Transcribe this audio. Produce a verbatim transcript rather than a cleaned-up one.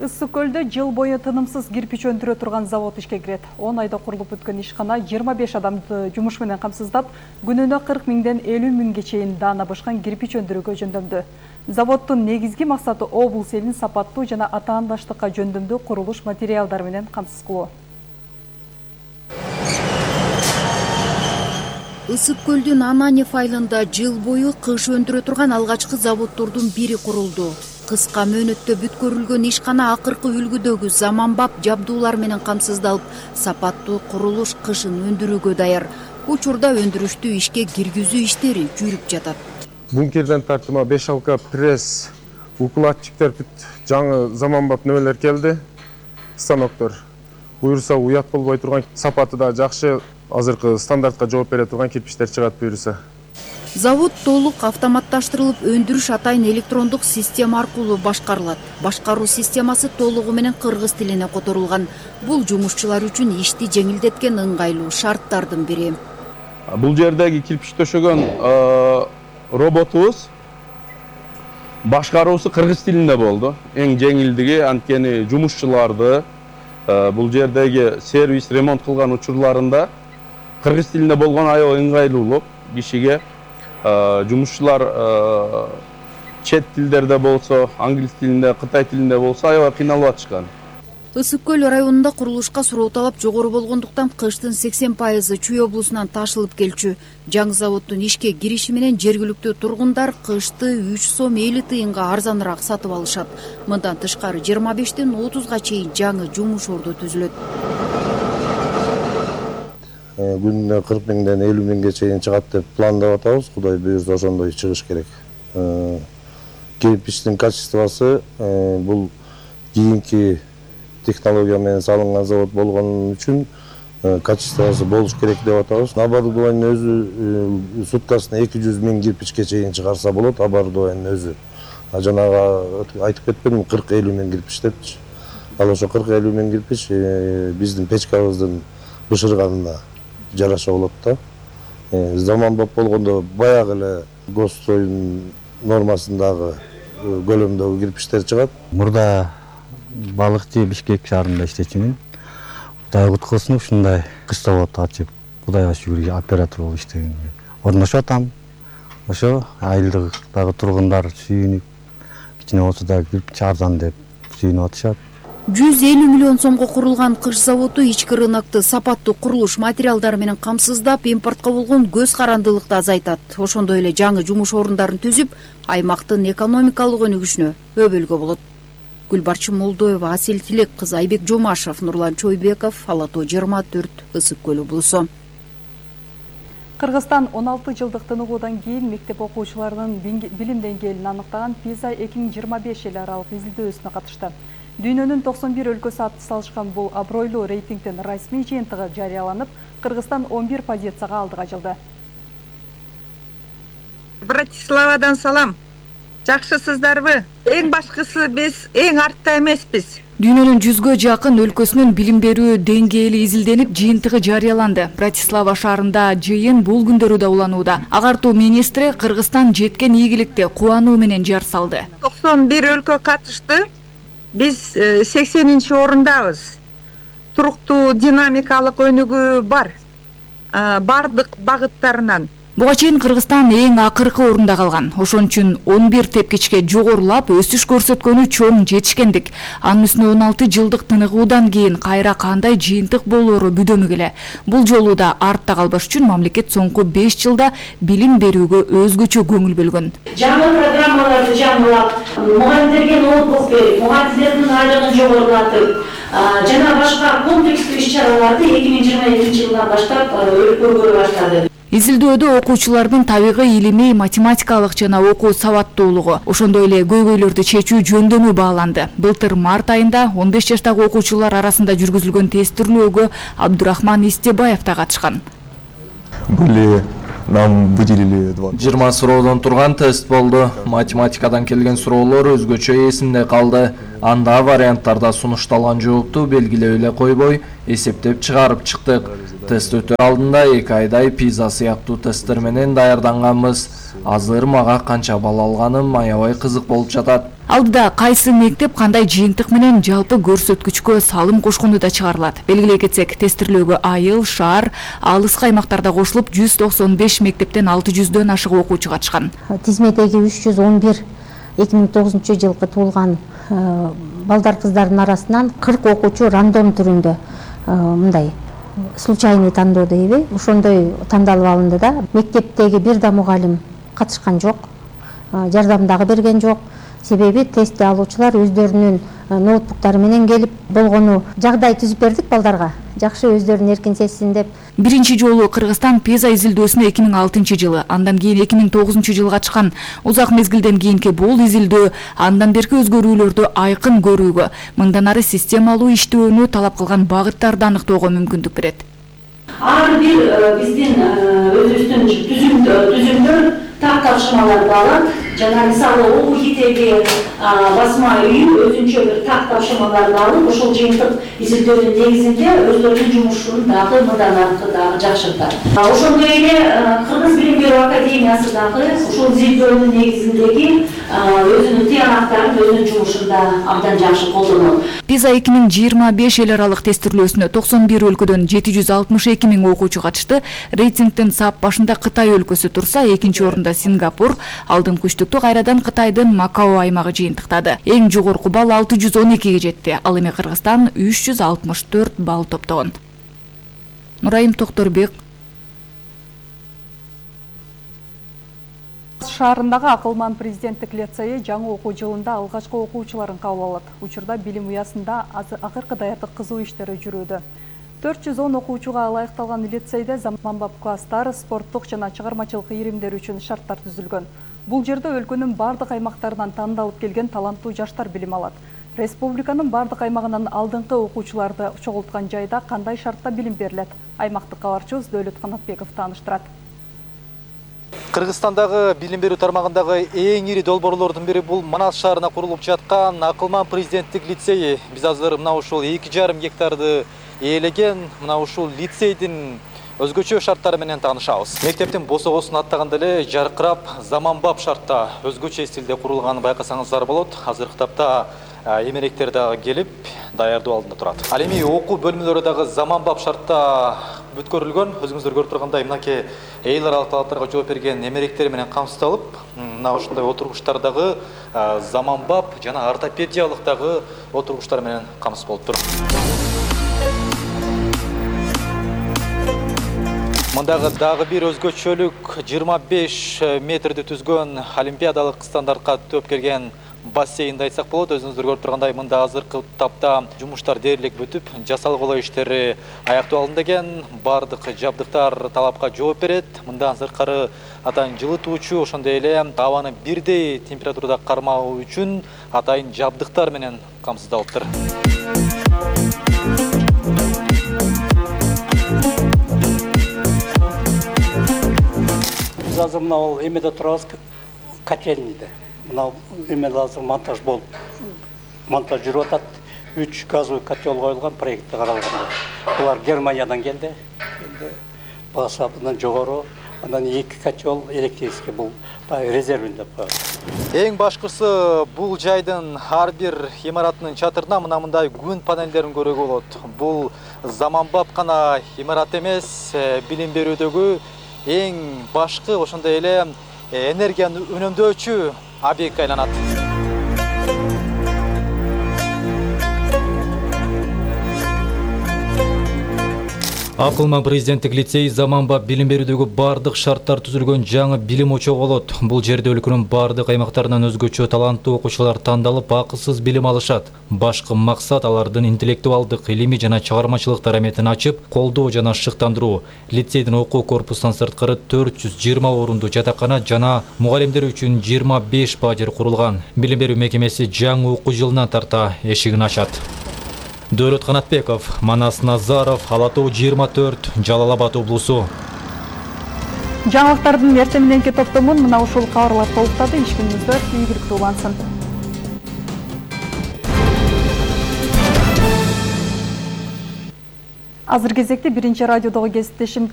Ысык көлдө жыл бою тынымсыз кирпич өндүрө турган завод ишке кирет. он айда курулуп өткөн ишкана жыйырма беш адамды жумуш менен камсыздап, күнүнө кырк миңден элүү миңге чейин даана бышкан кирпич өндүрүүгө жөндөмдү. Заводдун негизги максаты облус элин сапаттуу жана атаандаштыкка жөндөмдүү курулуш материалдары менен камсыз кылуу. Ысык көлдүн Ананев айылында жыл бою кыш өндүрө турган алгачкы заводдордун бири курулду. Кыска мөөнөттө бүткөрүлгөн ишкана акыркы үлгүдөгү заманбап жабдуулар менен камсыздалып, сапаттуу курулуш кышын өндүрүүгө даяр. Учурда өндүрүштүү ишке киргизүү иштери жүрүп жатат. Бункерден тартыма беш алка пресс, укладчиктер бүт жаңы заманбап нөмөлөр келди. Станоктор буюрса уят болбой турган, сапаты да жакшы, азыркы стандартка жооп бере турган кирпичтер чыгат буюрса. Завод толук автоматташтырылып, өндүрүш атайын электрондук система аркылуу башкарылат. Башкаруу системасы толугу менен кыргыз тилине которулган. Бул жумушчулар үчүн ишти жеңилдеткен ыңгайлуу шарттардын бири. Бул жердеги кирпич төшөгөн роботубуз башкаруусу кыргыз тилинде болду. Эң жеңилдиги анткени жумушчуларды бул жердеги сервис ремонт кылган учурларында кыргыз тилинде болгон аябай ыңгайлуулук кишиге. Жумушчулар чет тилдерде болсо, англис тилинде, кытай тилинде болсо аябай кыйналып атышкан. Ысык көл районунда курулушка суроо талап жогору болгондуктан кыштын сексен пайызы Чүй облусунан ташылып келчү. Жаңы заводдун ишке кириши менен жергиликтүү тургундар кышты үч сом элүү тыйынга арзаныраак сатып алышат. Мындан тышкары жыйырма бештен отузга чейин жаңы жумуш орду түзүлөт. Күнүнө кырк миңден элүү миңге чейин чыгат деп пландап атабыз. Кудай буюрса ошондой чыгыш керек. Кирпичтин качествосу бул кийинки технология менен салынган завод болгон үчүн качествосу болуш керек деп атабыз. Оборудованиянын өзү суткасына эки жүз миң кирпичке чейин чыгарса болот, оборудованиянын өзү. А жанагы айтып кетпедимби, кырк элүү миң кирпич депчи. Ал ошо кырк элүү миң кирпич биздин печкабыздын бышырганына жараша болот да. Заманбап болгондо баягы эле ГОСТойдун нормасындагы көлөмдөгү кирпичтер чыгат. Мурда балыкчы Бишкек шаарында иштечүмүн. Кудай куткусун ушундай кыш завод ачып, Кудайга шүгүр оператор болуп иштегенге орношуп атам. Ошо айылдыктагы тургундар сүйүнүп, кичине болсо да кирпич арзан деп сүйүнүп атышат. жүз элүү миллион сомго курулган кыш заводу ички рынокто сапаттуу курулуш материалдары менен камсыздап, импортко болгон көз карандылыкты азайтат. Ошондой эле жаңы жумуш орундарын түзүп, аймактын экономикалык өнүгүшүнө өбөлгө болот. Гүлбарчын Молдоева, Асел Тилек кызы, Айбек Жомашев, Нурлан Чойбеков, Ала Тоо жыйырма төрт, Ысык көл облусу. Кыргызстан он алты жылдык тыныгуудан кийин мектеп окуучуларынын билим деңгээлин аныктаган PISA эки миң жыйырма беш эл аралык изилдөөсүнө катышты. Дүйнөнүн токсон бир өлкөсү аты салышкан бул абройлуу рейтингдин расмий жыйынтыгы жарыяланып, Кыргызстан он бир позицияга алдыга жылды. Братиславадан салам. Жакшысыздарбы? Эң башкысы биз эң артта эмеспиз. Дүйнөнүн жүзгө жакын өлкөсүнүн билим берүү деңгээли изилденип, жыйынтыгы жарыяланды. Братислава шаарында жыйын бул күндөрү да уланууда. Агартуу министри Кыргызстан жеткен ийгиликте кубануу менен жар салды. токсон бир өлкө катышты. Биз сексенинчи орундабыз. Туруктуу динамикалык өнүгүү бар. Бардык багыттарынан. Буга чейин Кыргызстан эң акыркы орунда калган. Ошон үчүн он бир тепкичке жогорулап, өсүш көрсөткөнү чоң жетишкендик. Анын үстүнө он алты жылдык тыныгуудан кийин кайра кандай жыйынтык болоору бүдөнүк эле. Бул жолу да артта калбаш үчүн мамлекет соңку беш жылда билим берүүгө өзгөчө көңүл бөлгөн. Жаңы программаларды жаңылап, мугалимдерге ноутбук берип, мугалимдердин айлыгын жогорулатып, жана башка комплекстүү иш-чараларды эки миң жыйырма экинчи жылдан баштап өргөрө баштады. Изилдөөдө окуучулардын табигый илимий, математикалык жана окуу сабаттуулугу, ошондой эле көйгөйлөрдү чечүү жөндөмү бааланды. Былтыр март айында он беш жаштагы окуучулар арасында жүргүзүлгөн тестирлөөгө Абдурахман Истебаев да катышкан. Были нам выделили два. жыйырма суроодон турган тест болду. Математикадан келген суроолор өзгөчө эсимде калды. Анда варианттарда сунушталган жоопту белгилеп эле койбой, эсептеп чыгарып чыктык. Тест өтөр алдында эки айдай PISA сыяктуу тесттер менен даярданганбыз. Азыр мага канча балл алганым аябай кызык болуп жатат. Алдыда кайсы мектеп кандай жыйынтык менен жалпы көрсөткүчкө салым кошкону да чыгарылат. Белгилей кетсек, тестирлөөгө айыл, шаар, алыскы аймактарда кошулуп жүз токсон беш мектептен алты жүздөн ашык окуучу катышкан. Тизмедеги үч жүз он бир эки миң тогузунчу жылкы туулган балдар кыздардын арасынан кырк окуучу рандом түрүндө мындай случайный тандоо дейби, ошондой тандалып алынды да. Мектептеги бир да мугалим катышкан жок, жардам дагы берген жок. Себеби тестти алуучулар өздөрүнүн ноутбуктары менен келип болгону жагдай түзүп бердик балдарга. Жакшы өздөрүн эркин сезсин деп. Биринчи жолу Кыргызстан Пеза изилдөөсүнө эки миң алтынчы жылы, андан кийин эки миң тогузунчу жылы катышкан. Узак мезгилден кийинки бул изилдөө андан берки өзгөрүүлөрдү айкын көрүүгө, мындан ары системалуу иштөөнү талап кылган багыттарды аныктоого мүмкүндүк берет. Ар бир биздин өзүбүздүн түзүмдөр так тапшырмаларды алат. Жана мисалы окуу китеби басма үйү өзүнчө бир так тапшырмаларды алып, ошол жыйынтык изилдөөнүн негизинде өздөрүнүн жумушун дагы мындан аркы дагы жакшыртат. Ошондой эле Кыргыз билим берүү академиясы дагы ушул изилдөөнүн негизиндеги өзүнүн тыянактарын, өзүнүн жумушун да абдан жакшы колдонот. Пиза эки миң жыйырма беш эл аралык тестирлөөсүнө токсон бир өлкөдөн жети жүз алтымыш эки миң окуучу катышты. Рейтингдин сап башында Кытай өлкөсү турса, экинчи орунда Сингапур, алдыңкы үчтүктү кайрадан Кытайдын Макао аймагы жыйынтыктады. Эң жогорку балл алты жүз он экиге жетти. Ал эми Кыргызстан үч жүз алтымыш төрт балл топтогон. Нурайым Токторбек. Шаарындагы Акылман президенттик лицейи жаңы окуу жылында алгачкы окуучуларын кабыл алат. Учурда билим уясында акыркы даярдык кызуу иштери жүрүүдө. төрт жүз он окуучуга ылайыкталган лицейде заманбап класстар, спорттук жана чыгармачылык ийримдер үчүн шарттар түзүлгөн. Бул жерде өлкөнүн бардык аймактарынан тандалып келген таланттуу жаштар билим алат. Республиканын бардык аймагынан алдыңкы окуучуларды чогулткан жайда кандай шартта билим берилет? Аймактык кабарчыбыз Дөөлөт Канатбеков тааныштырат. Кыргызстандагы билим берүү тармагындагы эң ири долбоорлордун бири бул Манас шаарына курулуп жаткан Акылман президенттик лицейи. Биз азыр мына ушул эки жарым гектарды ээлеген мына ушул лицейдин өзгөчө шарттары менен таанышабыз. Мектептин босогосун аттаганда эле жаркырап, заманбап шартта өзгөчө стилде курулганын байкасаңыздар болот. Азыркы тапта эмеректер дагы келип даярдоо алдында турат. Ал эми окуу бөлмөлөрү дагы заманбап шартта бүткөрүлгөн. Өзүңүздөр көрүп тургандай мынакей эл аралык талаптарга жооп берген эмеректер менен камсыздалып, мына ушундай отургучтар дагы заманбап жана ортопедиялык дагы отургучтар менен камсыз болуп тур. Мындагы дагы бир өзгөчөлүк жыйырма беш метрди түзгөн олимпиадалык стандартка төп келген бассейнди айтсак болот. Өзүңүздөр көрүп тургандай мында азыркы тапта жумуштар дээрлик бүтүп, жасалгылоо иштери аякталды экен. Бардык жабдыктар талапка жооп берет. Мындан сырткары атайын жылытуучу, ошондой эле абаны бирдей температурада кармоо үчүн атайын жабдыктар менен камсыздалыптыр. Биз азыр мына ол эмеде турабыз, котельныйда. Мына эмеде азыр монтаж болуп, монтаж жүрүп атат. үч газовый котел коюлган, проекти каралган. Булар Германиядан келди. Баасы абдан жогору. Андан эки котел электрический, бул резервинде. Эң башкысы бул жайдын ар бир имаратынын чатырына мына мындай күн панелдерин көрүүгө болот. Бул заманбап гана имарат эмес, билим берүүдөгү эң башкы, ошондой эле энергияны үнөмдөөчү объектке айланат. Акылман президенттик лицей заманбап билим берүүдөгү бардык шарттар түзүлгөн жаңы билим очогу болот. Бул жерде өлкөнүн бардык аймактарынан өзгөчө таланттуу окуучулар тандалып, акысыз билим алышат. Башкы максат алардын интеллектуалдык, илимий жана чыгармачылык дараметин ачып, колдоо жана шыктандыруу. Лицейдин окуу корпусунан сырткары төрт жүз жыйырма орунду жатакана жана мугалимдер үчүн жыйырма беш бажыр курулган. Билим берүү мекемеси жаңы окуу жылына тарта эшигин ачат. Дөөлөт Канатбеков, Манас Назаров, Ала Тоо жыйырма төрт, Жалал Абад облусу. Жаңылыктардын эртең мененки топтомун мына ушул кабарлар толуктады. Иш күнүңүздөр ийгиликтүү улансын. Азыр кезекте биринчи радиодогу кесиптешим